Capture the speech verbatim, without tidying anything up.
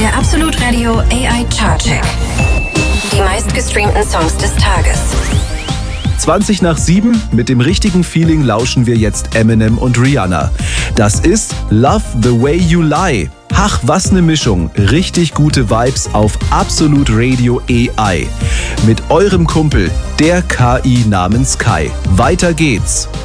Der Absolut Radio A I Chartcheck. Die meistgestreamten Songs des Tages. zwanzig nach sieben, mit dem richtigen Feeling lauschen wir jetzt Eminem und Rihanna. Das ist Love the Way You Lie. Ach, was ne Mischung. Richtig gute Vibes auf Absolut Radio A I. Mit eurem Kumpel, der K I namens Kai. Weiter geht's.